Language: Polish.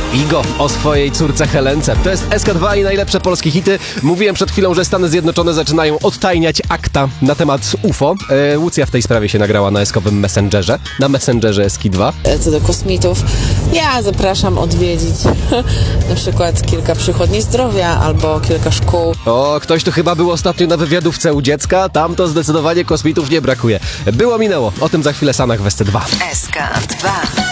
Igo o swojej córce Helence. To jest SK2 i najlepsze polskie hity. Mówiłem przed chwilą, że Stany Zjednoczone zaczynają odtajniać akta na temat UFO. Łucja w tej sprawie się nagrała na SK-owym Messengerze, na Messengerze SK2. Co do kosmitów, ja zapraszam odwiedzić na przykład kilka przychodni zdrowia albo kilka szkół. O, ktoś tu chyba był ostatnio na wywiadówce u dziecka. Tam to zdecydowanie kosmitów nie brakuje. Było minęło. O tym za chwilę Sanach w SC2. SK2